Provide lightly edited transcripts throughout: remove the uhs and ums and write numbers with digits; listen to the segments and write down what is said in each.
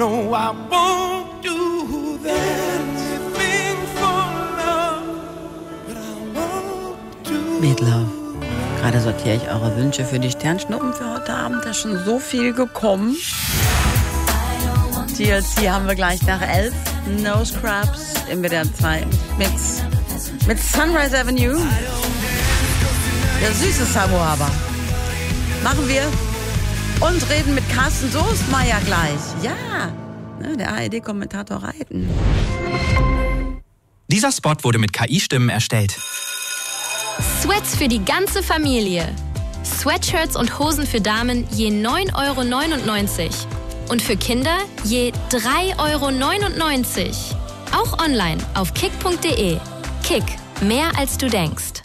No, I won't do that. Anything for love, but I won't do Meatloaf. Gerade sortiere ich eure Wünsche für die Sternschnuppen für heute Abend. Da ist schon so viel gekommen. TLC haben wir gleich nach 11. No Scrubs im WDR 2 mit Sunrise Avenue. Der süße Samoa. Machen wir und reden mit Carsten Soestmeier gleich. Ja, der ARD-Kommentator Reiten. Dieser Spot wurde mit KI-Stimmen erstellt. Sweats für die ganze Familie. Sweatshirts und Hosen für Damen je 9,99 €. Und für Kinder je 3,99 €. Auch online auf kick.de. Kick, mehr als du denkst.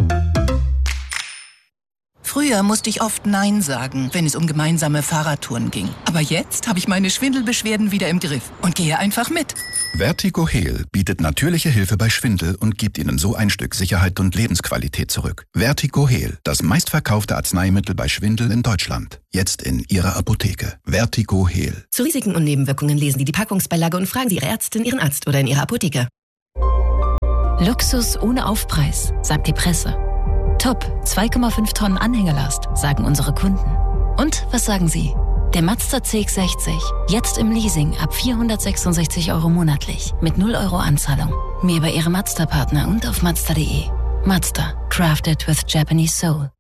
Früher musste ich oft Nein sagen, wenn es um gemeinsame Fahrradtouren ging. Aber jetzt habe ich meine Schwindelbeschwerden wieder im Griff und gehe einfach mit. Vertigo Heal bietet natürliche Hilfe bei Schwindel und gibt Ihnen so ein Stück Sicherheit und Lebensqualität zurück. Vertigo Heal, das meistverkaufte Arzneimittel bei Schwindel in Deutschland. Jetzt in Ihrer Apotheke. Vertigo Heal. Zu Risiken und Nebenwirkungen lesen Sie die Packungsbeilage und fragen Sie Ihre Ärztin, Ihren Arzt oder in Ihrer Apotheke. Luxus ohne Aufpreis, sagt die Presse. Top, 2,5 Tonnen Anhängelast, sagen unsere Kunden. Und was sagen Sie? Der Mazda CX-60, jetzt im Leasing ab 466 € monatlich, mit 0 € Anzahlung. Mehr bei Ihrem Mazda-Partner und auf Mazda.de. Mazda, crafted with Japanese soul.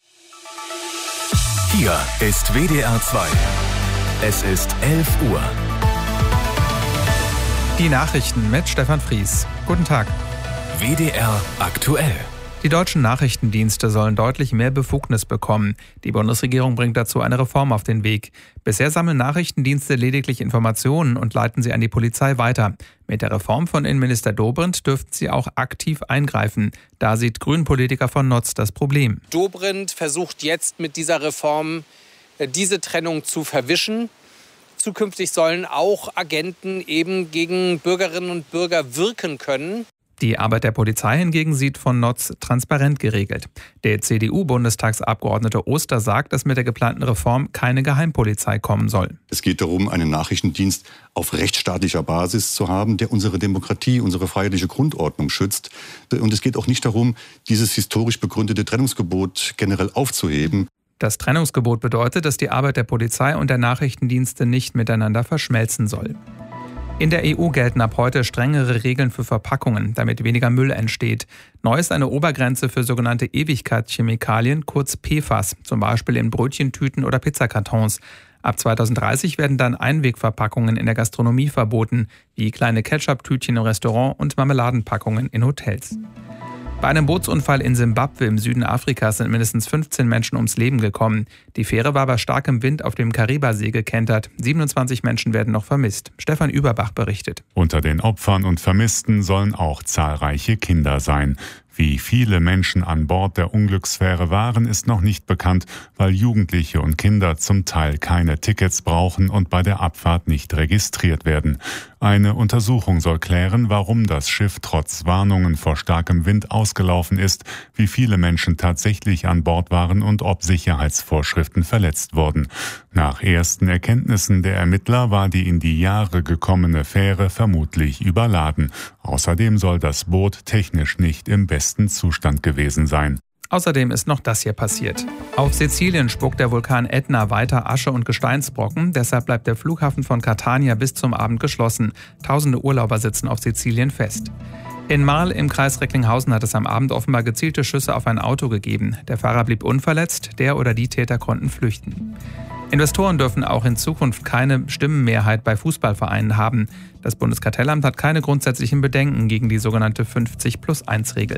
Hier ist WDR 2. Es ist 11 Uhr. Die Nachrichten mit Stefan Fries. Guten Tag. WDR aktuell. Die deutschen Nachrichtendienste sollen deutlich mehr Befugnis bekommen. Die Bundesregierung bringt dazu eine Reform auf den Weg. Bisher sammeln Nachrichtendienste lediglich Informationen und leiten sie an die Polizei weiter. Mit der Reform von Innenminister Dobrindt dürften sie auch aktiv eingreifen. Da sieht Grünen-Politiker von Notz das Problem. Dobrindt versucht jetzt mit dieser Reform diese Trennung zu verwischen. Zukünftig sollen auch Agenten eben gegen Bürgerinnen und Bürger wirken können. Die Arbeit der Polizei hingegen sieht von Notz transparent geregelt. Der CDU-Bundestagsabgeordnete Oster sagt, dass mit der geplanten Reform keine Geheimpolizei kommen soll. Es geht darum, einen Nachrichtendienst auf rechtsstaatlicher Basis zu haben, der unsere Demokratie, unsere freiheitliche Grundordnung schützt. Und es geht auch nicht darum, dieses historisch begründete Trennungsgebot generell aufzuheben. Das Trennungsgebot bedeutet, dass die Arbeit der Polizei und der Nachrichtendienste nicht miteinander verschmelzen soll. In der EU gelten ab heute strengere Regeln für Verpackungen, damit weniger Müll entsteht. Neu ist eine Obergrenze für sogenannte Ewigkeitschemikalien, kurz PFAS, zum Beispiel in Brötchentüten oder Pizzakartons. Ab 2030 werden dann Einwegverpackungen in der Gastronomie verboten, wie kleine Ketchup-Tütchen im Restaurant und Marmeladenpackungen in Hotels. Bei einem Bootsunfall in Simbabwe im Süden Afrikas sind mindestens 15 Menschen ums Leben gekommen. Die Fähre war bei starkem Wind auf dem Karibasee gekentert. 27 Menschen werden noch vermisst. Stefan Überbach berichtet. Unter den Opfern und Vermissten sollen auch zahlreiche Kinder sein. Wie viele Menschen an Bord der Unglücksfähre waren, ist noch nicht bekannt, weil Jugendliche und Kinder zum Teil keine Tickets brauchen und bei der Abfahrt nicht registriert werden. Eine Untersuchung soll klären, warum das Schiff trotz Warnungen vor starkem Wind ausgelaufen ist, wie viele Menschen tatsächlich an Bord waren und ob Sicherheitsvorschriften verletzt wurden. Nach ersten Erkenntnissen der Ermittler war die in die Jahre gekommene Fähre vermutlich überladen. Außerdem soll das Boot technisch nicht im besten Zustand gewesen sein. Außerdem ist noch das hier passiert. Auf Sizilien spuckt der Vulkan Ätna weiter Asche und Gesteinsbrocken. Deshalb bleibt der Flughafen von Catania bis zum Abend geschlossen. Tausende Urlauber sitzen auf Sizilien fest. In Marl im Kreis Recklinghausen hat es am Abend offenbar gezielte Schüsse auf ein Auto gegeben. Der Fahrer blieb unverletzt, der oder die Täter konnten flüchten. Investoren dürfen auch in Zukunft keine Stimmenmehrheit bei Fußballvereinen haben. Das Bundeskartellamt hat keine grundsätzlichen Bedenken gegen die sogenannte 50+1-Regel.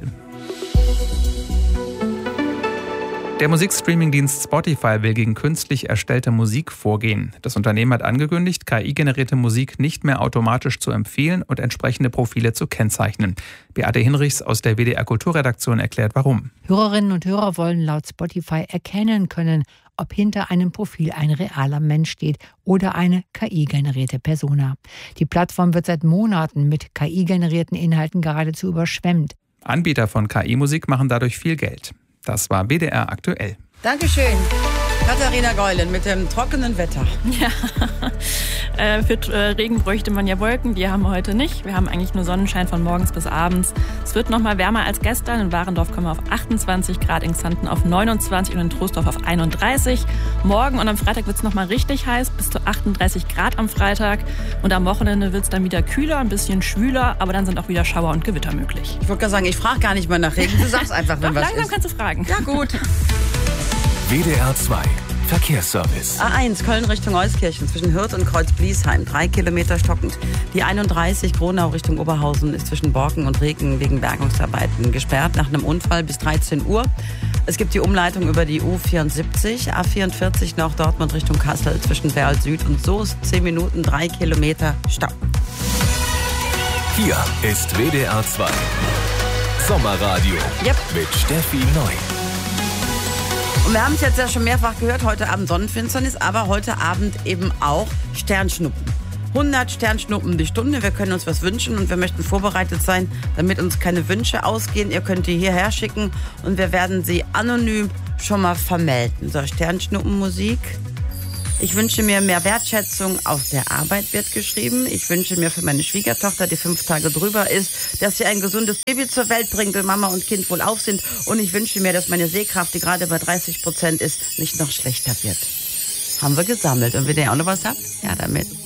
Der Musikstreaming-Dienst Spotify will gegen künstlich erstellte Musik vorgehen. Das Unternehmen hat angekündigt, KI-generierte Musik nicht mehr automatisch zu empfehlen und entsprechende Profile zu kennzeichnen. Beate Hinrichs aus der WDR-Kulturredaktion erklärt, warum. Hörerinnen und Hörer wollen laut Spotify erkennen können, ob hinter einem Profil ein realer Mensch steht oder eine KI-generierte Persona. Die Plattform wird seit Monaten mit KI-generierten Inhalten geradezu überschwemmt. Anbieter von KI-Musik machen dadurch viel Geld. Das war WDR aktuell. Dankeschön. Katharina Geulen mit dem trockenen Wetter. Ja, Für Regen bräuchte man ja Wolken, die haben wir heute nicht. Wir haben eigentlich nur Sonnenschein von morgens bis abends. Es wird noch mal wärmer als gestern. In Warendorf kommen wir auf 28 Grad, in Xanten auf 29 und in Troisdorf auf 31. Morgen und am Freitag wird es noch mal richtig heiß, bis zu 38 Grad am Freitag. Und am Wochenende wird es dann wieder kühler, ein bisschen schwüler, aber dann sind auch wieder Schauer und Gewitter möglich. Ich wollte gerade sagen, ich frage gar nicht mehr nach Regen. Du sagst einfach, wenn was ist. Langsam kannst du fragen. Ja, gut. WDR 2 Verkehrsservice. A1 Köln Richtung Euskirchen zwischen Hürth und Kreuz-Bliesheim 3 Kilometer stockend. Die 31 Gronau Richtung Oberhausen ist zwischen Borken und Reken wegen Bergungsarbeiten gesperrt nach einem Unfall bis 13 Uhr. Es gibt die Umleitung über die U74, A44 nach Dortmund Richtung Kassel zwischen Werl Süd und Soest 10 Minuten 3 Kilometer Stau. Hier ist WDR 2 Sommerradio mit Steffi Neu. Und wir haben es jetzt ja schon mehrfach gehört, heute Abend Sonnenfinsternis, aber heute Abend eben auch Sternschnuppen. 100 Sternschnuppen die Stunde, wir können uns was wünschen und wir möchten vorbereitet sein, damit uns keine Wünsche ausgehen. Ihr könnt die hierher schicken und wir werden sie anonym schon mal vermelden. So, Sternschnuppenmusik. Ich wünsche mir mehr Wertschätzung auf der Arbeit, wird geschrieben. Ich wünsche mir für meine Schwiegertochter, die 5 Tage drüber ist, dass sie ein gesundes Baby zur Welt bringt, wenn Mama und Kind wohlauf sind. Und ich wünsche mir, dass meine Sehkraft, die gerade bei 30% ist, nicht noch schlechter wird. Haben wir gesammelt. Und wenn ihr auch noch was habt, ja damit.